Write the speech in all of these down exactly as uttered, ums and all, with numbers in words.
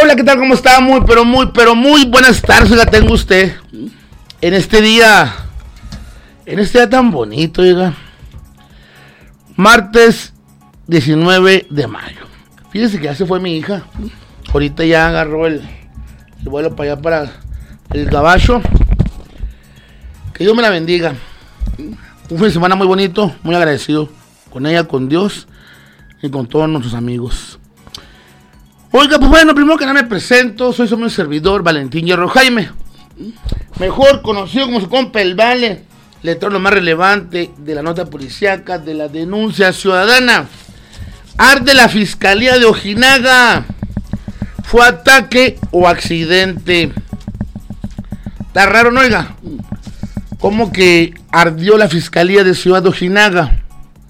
Hola, ¿qué tal? ¿Cómo está? Muy, pero muy, pero muy buenas tardes la tengo usted. En este día, en este día tan bonito, oiga. Martes diecinueve de mayo. Fíjese que ya se fue mi hija. Ahorita ya agarró el, el vuelo para allá, para el Gabacho. Que Dios me la bendiga. Un fin de semana muy bonito, muy agradecido con ella, con Dios y con todos nuestros amigos. Oiga, pues bueno, primero que nada me presento, soy su servidor, Valentín Hierro Jaime, mejor conocido como su compa el Vale, le traigo lo más relevante de la nota policíaca, de la denuncia ciudadana. Arde la Fiscalía de Ojinaga, ¿fue ataque o accidente? Está raro, ¿no? Oiga, ¿cómo que ardió la Fiscalía de Ciudad de Ojinaga?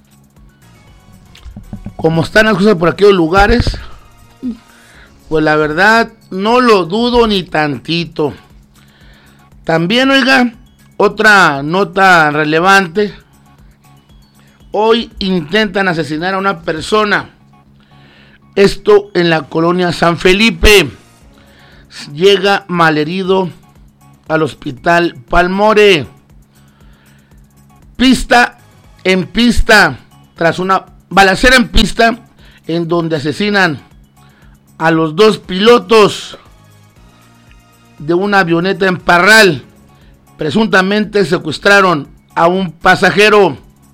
Como están las cosas por aquellos lugares, pues la verdad no lo dudo ni tantito. También, oiga, otra nota relevante. Hoy intentan asesinar a una persona. Esto en la colonia San Felipe. Llega malherido al hospital Palmore. Pista en pista. Tras una balacera en pista en donde asesinan a los dos pilotos de una avioneta en Parral. Presuntamente secuestraron a un pasajero.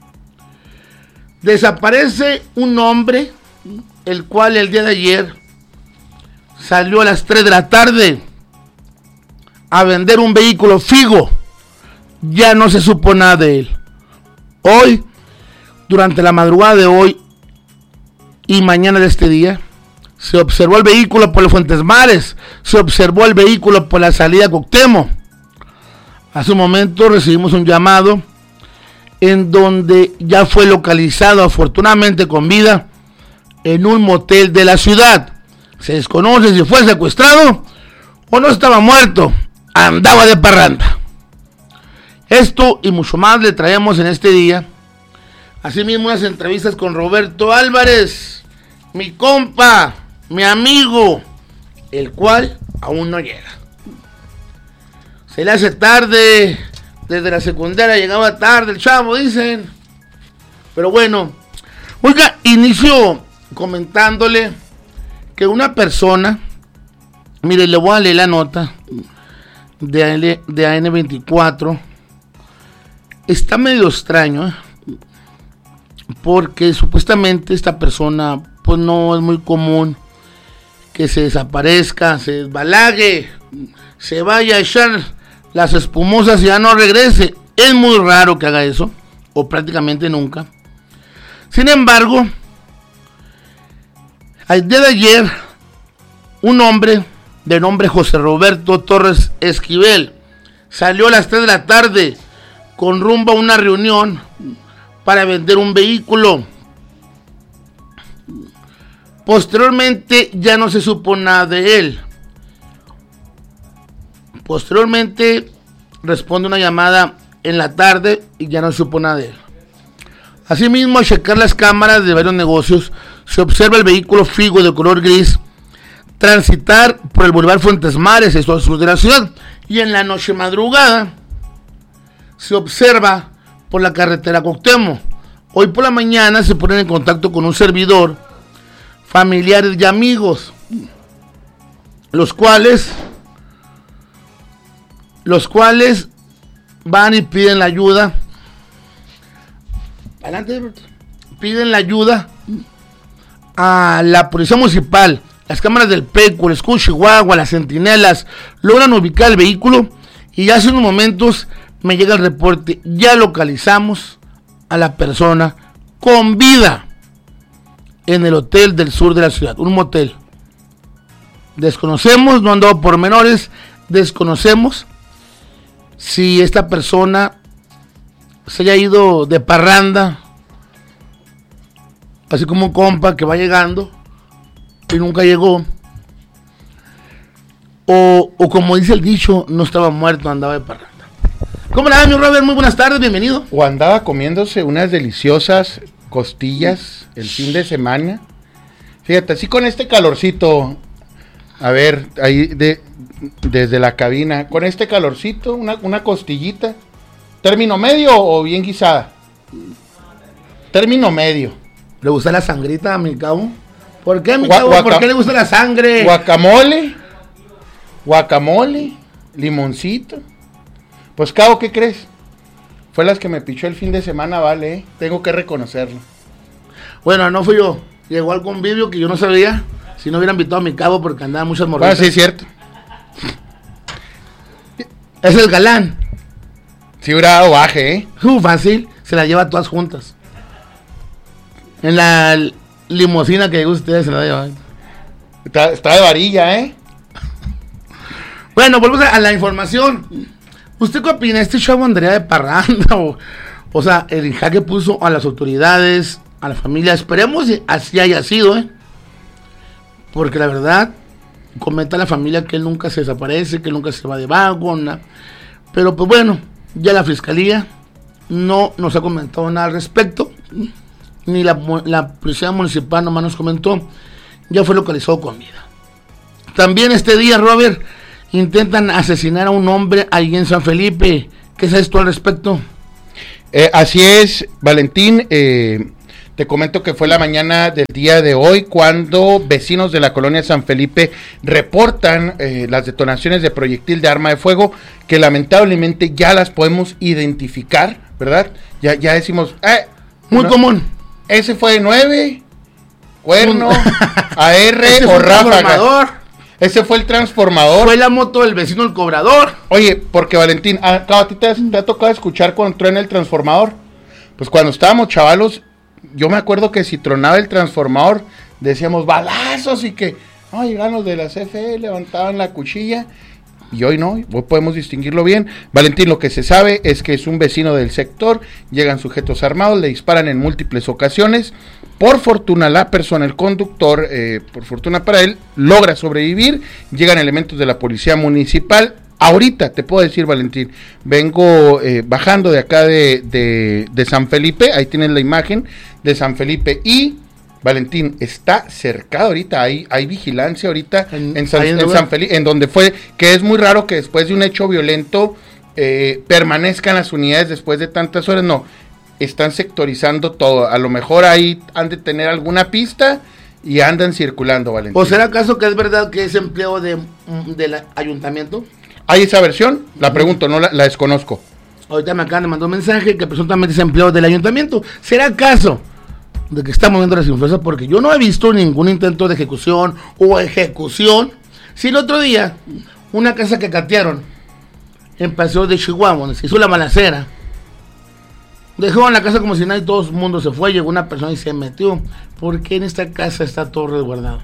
Desaparece un hombre, el cual el día de ayer salió a las tres de la tarde a vender un vehículo Figo. Ya no se supo nada de él. Hoy, durante la madrugada de hoy y mañana de este día, se observó el vehículo por los Fuentes Mares, se observó el vehículo por la salida Cuauhtémoc. Hace un momento recibimos un llamado en donde ya fue localizado, afortunadamente con vida, en un motel de la ciudad. Se desconoce si fue secuestrado o no estaba muerto, andaba de parranda. Esto y mucho más le traemos en este día. Asimismo, unas entrevistas con Roberto Álvarez, mi compa, mi amigo, el cual aún no llega. Se le hace tarde, desde la secundaria llegaba tarde el chavo, dicen. Pero bueno, oiga, inicio comentándole que una persona, mire, le voy a leer la nota de, de A N veinticuatro, está medio extraño, ¿eh? Porque supuestamente esta persona, pues no es muy común que se desaparezca, se desbalague, se vaya a echar las espumosas y ya no regrese. Es muy raro que haga eso, o prácticamente nunca. Sin embargo, el día de ayer, un hombre de nombre José Roberto Torres Esquivel salió a las tres de la tarde con rumbo a una reunión para vender un vehículo. Posteriormente ya no se supo nada de él. Posteriormente responde una llamada en la tarde y ya no se supo nada de él. Asimismo, al checar las cámaras de varios negocios, se observa el vehículo Figo de color gris transitar por el Boulevard Fuentes Mares, esto al sur de la ciudad, y en la noche madrugada se observa por la carretera Cuauhtémoc. Hoy por la mañana se ponen en contacto con un servidor, familiares y amigos, los cuales los cuales van y piden la ayuda. Adelante, piden la ayuda a la policía municipal, las cámaras del Peco, el escudo Chihuahua, las centinelas, logran ubicar el vehículo y hace unos momentos me llega el reporte, ya localizamos a la persona con vida en el hotel del sur de la ciudad, un motel. Desconocemos, no han dado pormenores, desconocemos si esta persona se haya ido de parranda, así como un compa que va llegando y nunca llegó, o, o como dice el dicho, no estaba muerto, andaba de parranda. ¿Cómo le va, mi Robert? Muy buenas tardes, bienvenido. O andaba comiéndose unas deliciosas costillas el fin de semana. Fíjate, así con este calorcito, A ver, ahí de, desde la cabina, con este calorcito, una, una costillita. ¿Término medio o bien guisada? Término medio. ¿Le gusta la sangrita a mi cabo? ¿Por qué, mi Gua- cabo? guaca- ¿Por qué le gusta la sangre? Guacamole. Guacamole. Limoncito. Pues, cabo, ¿qué crees? Fue las que me pichó el fin de semana, vale, ¿eh? Tengo que reconocerlo. Bueno, no fui yo. Llegó al convivio que yo no sabía si no hubiera invitado a mi cabo porque andaba muchas Bueno, morritas. sí, es cierto. Es el galán. Sí hubiera dado baje, ¿eh? Uh, fácil. Se la lleva todas juntas. En la limusina que ustedes se la llevan. Está, está de varilla, ¿eh? Bueno, volvemos a, a la información. ¿Usted qué opina? ¿Este chavo andaría de parranda? O, o sea, el jaque puso a las autoridades, a la familia. Esperemos que así haya sido, ¿eh? Porque la verdad, comenta a la familia que él nunca se desaparece, que él nunca se va de vago, nada. Pero pues bueno, ya la fiscalía no nos ha comentado nada al respecto. Ni la, la policía municipal nomás nos comentó. Ya fue localizado con vida. También este día, Robert, intentan asesinar a un hombre ahí en San Felipe. ¿Qué sabes tú al respecto? Eh, así es, Valentín. Eh, te comento que fue la mañana del día de hoy cuando vecinos de la colonia San Felipe reportan eh, las detonaciones de proyectil de arma de fuego que lamentablemente ya las podemos identificar, ¿verdad? Ya, ya decimos, eh, Muy no, común. ese fue de nueve, cuerno, Un- A R Ese fue o el ráfaga. transformador. Ese fue el transformador. Fue la moto del vecino el cobrador. Oye, porque Valentín, ¿a, a ti te, has- te ha tocado escuchar cuando truena el transformador? Pues cuando estábamos chavalos, yo me acuerdo que si tronaba el transformador, decíamos balazos y que, no, llegaban los de la C F E, levantaban la cuchilla, y hoy no, hoy podemos distinguirlo bien. Valentín, lo que se sabe es que es un vecino del sector, llegan sujetos armados, le disparan en múltiples ocasiones. Por fortuna la persona, el conductor, eh, por fortuna para él, logra sobrevivir, llegan elementos de la policía municipal. Ahorita te puedo decir, Valentín, vengo eh, bajando de acá de, de, de San Felipe, ahí tienes la imagen de San Felipe y, Valentín, está cercado ahorita, hay, hay vigilancia ahorita en, En- en, San, ahí en en lugar. San Felipe, en donde fue, que es muy raro que después de un hecho violento eh, permanezcan las unidades después de tantas horas, no, están sectorizando todo, a lo mejor ahí han de tener alguna pista y andan circulando, Valentín. ¿O será acaso que es verdad que es empleo de, del ayuntamiento? ¿Hay esa versión? La pregunto, no la, la desconozco. Ahorita me acaban de mandar un mensaje que presuntamente es empleo del ayuntamiento. ¿Será acaso de que está moviendo las influencias? Porque yo no he visto ningún intento de ejecución o ejecución. Si el otro día, una casa que catearon en Paseo de Chihuahua, donde se hizo la balacera, dejaron la casa como si nadie, todo el mundo se fue, llegó una persona y se metió. ¿Por qué en esta casa está todo resguardado?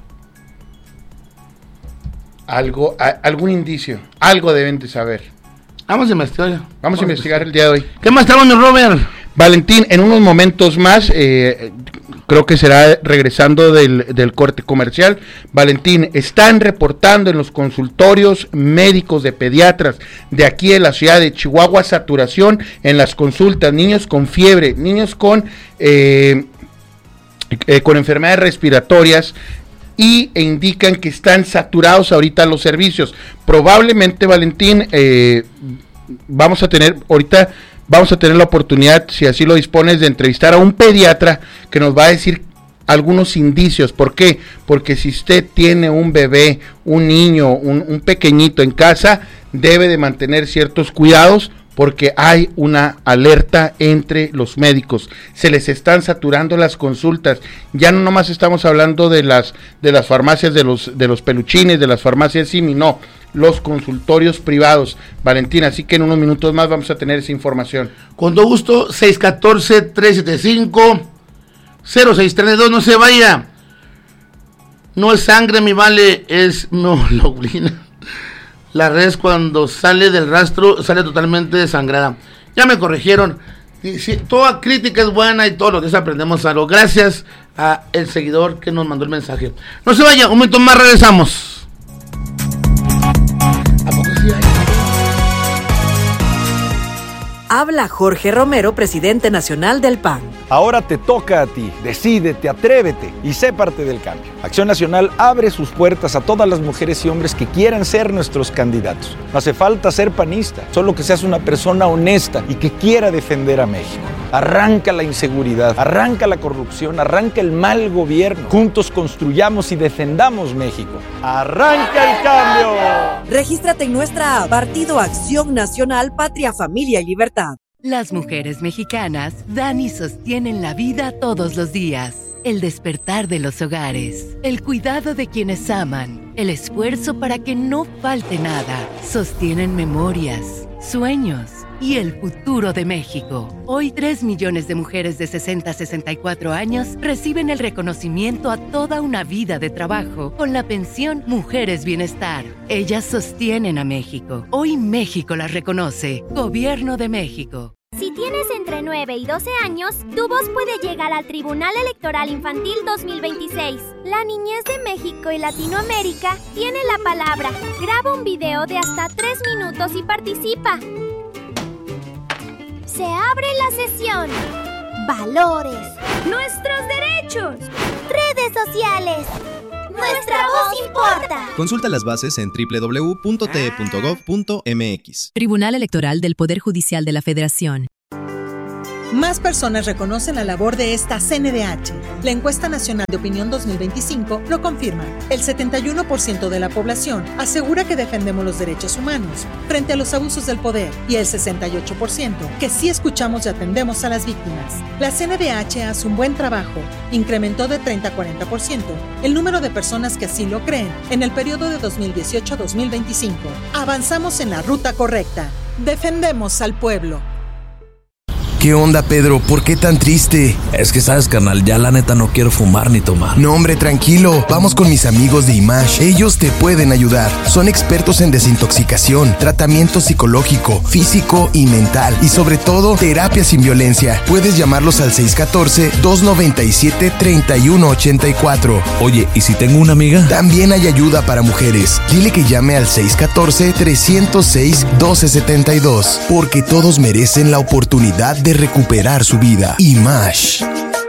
Algo, a, algún indicio, algo deben de saber. Vamos a investigar. Vamos a investigar el día de hoy. ¿Qué más tenemos, mi Robert? Valentín, en unos momentos más, eh, creo que será regresando del, del corte comercial. Valentín, están reportando en los consultorios médicos de pediatras de aquí de la ciudad de Chihuahua saturación en las consultas, niños con fiebre, niños con, eh, eh, con enfermedades respiratorias, y e indican que están saturados ahorita los servicios. Probablemente, Valentín, eh, vamos a tener ahorita vamos a tener la oportunidad, si así lo dispones, de entrevistar a un pediatra que nos va a decir algunos indicios. ¿Por qué? Porque si usted tiene un bebé, un niño, un, un pequeñito en casa, debe de mantener ciertos cuidados, porque hay una alerta entre los médicos, se les están saturando las consultas. Ya no nomás estamos hablando de las de las farmacias de los de los peluchines, de las farmacias Simi, no, los consultorios privados, Valentín, así que en unos minutos más vamos a tener esa información. Con todo gusto, seis uno cuatro, tres siete cinco, cero seis tres dos, no se vaya. No es sangre, mi vale, es hemoglobina. La res cuando sale del rastro sale totalmente desangrada. Ya me corrigieron. Y si, toda crítica es buena y todos los días aprendemos algo. Gracias a el seguidor que nos mandó el mensaje. No se vaya, un momento más regresamos. ¿A poco sí hay? Habla Jorge Romero, presidente nacional del P A N. Ahora te toca a ti. Decídete, atrévete y sé parte del cambio. Acción Nacional abre sus puertas a todas las mujeres y hombres que quieran ser nuestros candidatos. No hace falta ser panista, solo que seas una persona honesta y que quiera defender a México. Arranca la inseguridad, arranca la corrupción, arranca el mal gobierno. Juntos construyamos y defendamos México. ¡Arranca el cambio! Regístrate en nuestra app Partido Acción Nacional, Patria, Familia y Libertad. Las mujeres mexicanas dan y sostienen la vida todos los días. El despertar de los hogares, el cuidado de quienes aman, el esfuerzo para que no falte nada. Sostienen memorias, sueños y el futuro de México. Hoy tres millones de mujeres de sesenta a sesenta y cuatro años reciben el reconocimiento a toda una vida de trabajo con la pensión Mujeres Bienestar. Ellas sostienen a México. Hoy México las reconoce. Gobierno de México. Si tienes entre nueve y doce años, tu voz puede llegar al Tribunal Electoral Infantil dos mil veintiséis. La niñez de México y Latinoamérica tiene la palabra. Graba un video de hasta tres minutos y participa. Se abre la sesión. Valores. Nuestros derechos. Redes sociales. Nuestra voz importa. Consulta las bases en doble u doble u doble u punto t e punto gov punto m x. Tribunal Electoral del Poder Judicial de la Federación. Más personas reconocen la labor de esta C N D H. La Encuesta Nacional de Opinión dos mil veinticinco lo confirma. El setenta y uno por ciento de la población asegura que defendemos los derechos humanos frente a los abusos del poder y el sesenta y ocho por ciento que sí escuchamos y atendemos a las víctimas. La C N D H hace un buen trabajo. Incrementó de treinta a cuarenta por ciento el número de personas que así lo creen en el periodo de dos mil dieciocho a dos mil veinticinco. Avanzamos en la ruta correcta. Defendemos al pueblo. ¿Qué onda, Pedro? ¿Por qué tan triste? Es que sabes, carnal, ya la neta no quiero fumar ni tomar. No, hombre, tranquilo. Vamos con mis amigos de Imash. Ellos te pueden ayudar. Son expertos en desintoxicación, tratamiento psicológico, físico y mental. Y sobre todo, terapia sin violencia. Puedes llamarlos al seis uno cuatro, dos nueve siete, tres uno ocho cuatro. Oye, ¿y si tengo una amiga? También hay ayuda para mujeres. Dile que llame al seis uno cuatro, tres cero seis, uno dos siete dos. Porque todos merecen la oportunidad de recuperar su vida. Imash.